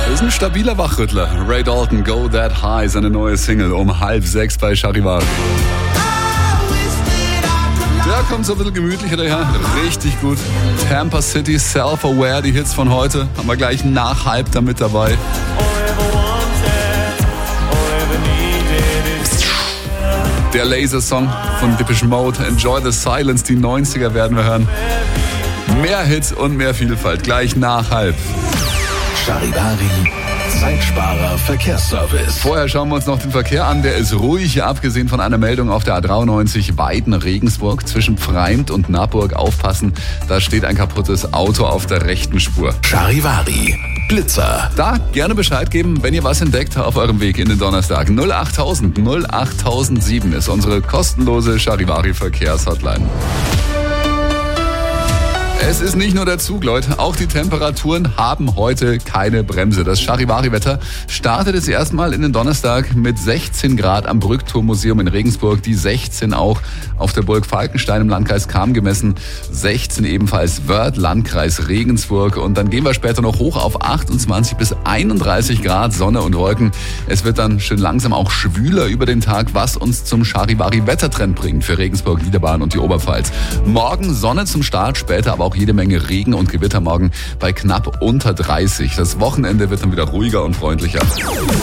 Ist ein stabiler Wachrüttler. Ray Dalton, Go That High, seine neue Single um 5:30 bei Charivari. Der kommt so ein bisschen gemütlicher daher. Richtig gut. Tampa City, Self-Aware, die Hits von heute. Haben wir gleich nach halb damit dabei. Der Laser-Song von Depeche Mode, Enjoy the Silence, die 90er werden wir hören. Mehr Hits und mehr Vielfalt, gleich nach halb. Charivari, Zeitsparer Verkehrsservice. Vorher schauen wir uns noch den Verkehr an. Der ist ruhig, abgesehen von einer Meldung auf der A93 Weiden-Regensburg zwischen Pfreimt und Naburg. Aufpassen, da steht ein kaputtes Auto auf der rechten Spur. Charivari, Blitzer. Da gerne Bescheid geben, wenn ihr was entdeckt auf eurem Weg in den Donnerstag. 08000 08007 ist unsere kostenlose Charivari Verkehrshotline. Es ist nicht nur der Zug, Leute, auch die Temperaturen haben heute keine Bremse. Das Charivari-Wetter startet jetzt erstmal in den Donnerstag mit 16 Grad am Brückturmuseum in Regensburg, die 16 auch auf der Burg Falkenstein im Landkreis Cham gemessen, 16 ebenfalls Wörth, Landkreis Regensburg, und dann gehen wir später noch hoch auf 28 bis 31 Grad Sonne und Wolken. Es wird dann schön langsam auch schwüler über den Tag, was uns zum Charivari-Wettertrend bringt für Regensburg, Niederbayern und die Oberpfalz. Morgen Sonne zum Start, später aber auch jede Menge Regen und Gewitter morgen bei knapp unter 30. Das Wochenende wird dann wieder ruhiger und freundlicher.